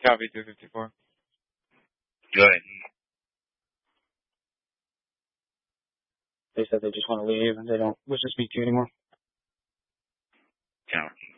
Copy 254. Go ahead. They said they just want to leave and they don't wish to speak to you anymore. Tower.